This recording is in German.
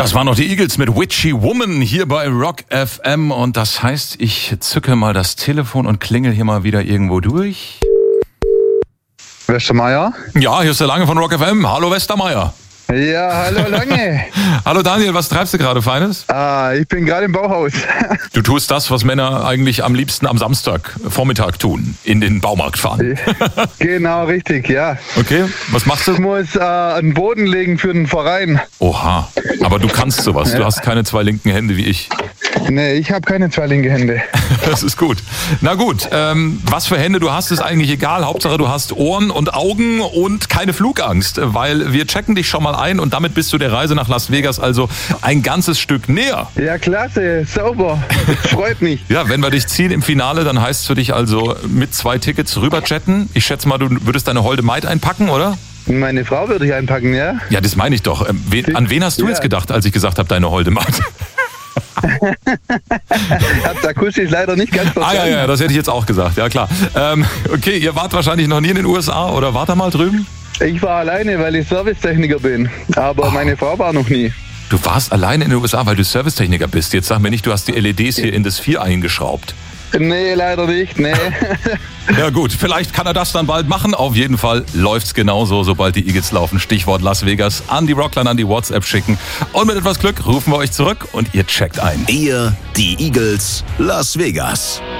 Das waren noch die Eagles mit Witchy Woman hier bei Rock FM und das heißt, ich zücke mal das Telefon und klingel hier mal wieder irgendwo durch. Westermeier? Ja, hier ist der Lange von Rock FM. Hallo Westermeier. Ja, hallo Lange. Hallo Daniel, was treibst du gerade Feines? Ich bin gerade im Bauhaus. Du tust das, was Männer eigentlich am liebsten am Samstagvormittag tun, in den Baumarkt fahren. Genau, richtig, ja. Okay, was machst du? Ich muss einen Boden legen für den Verein. Oha, aber du kannst sowas. Du hast keine zwei linken Hände wie ich. Nee, ich habe keine zwei linke Hände. Das ist gut. Na gut, was für Hände du hast, ist eigentlich egal. Hauptsache du hast Ohren und Augen und keine Flugangst, weil wir checken dich schon mal ein und damit bist du der Reise nach Las Vegas also ein ganzes Stück näher. Ja, klasse, sauber. Freut mich. Ja, wenn wir dich ziehen im Finale, dann heißt es für dich also mit 2 Tickets rüber chatten. Ich schätze mal, du würdest deine holde Maid einpacken, oder? Meine Frau würde ich einpacken, ja? Ja, das meine ich doch. An wen hast du jetzt gedacht, als ich gesagt habe, deine holde Maid? Hab's akustisch leider nicht ganz verstanden. Ja, das hätte ich jetzt auch gesagt, ja klar. Okay, ihr wart wahrscheinlich noch nie in den USA oder wart da mal drüben? Ich war alleine, weil ich Servicetechniker bin, aber meine Frau war noch nie. Du warst alleine in den USA, weil du Servicetechniker bist. Jetzt sag mir nicht, du hast die LEDs hier in das 4 eingeschraubt. Nee, leider nicht, nee. Ja gut, vielleicht kann er das dann bald machen. Auf jeden Fall läuft's genauso, sobald die Eagles laufen. Stichwort Las Vegas, an die Rockline, an die WhatsApp schicken. Und mit etwas Glück rufen wir euch zurück und ihr checkt ein. Ihr, die Eagles, Las Vegas.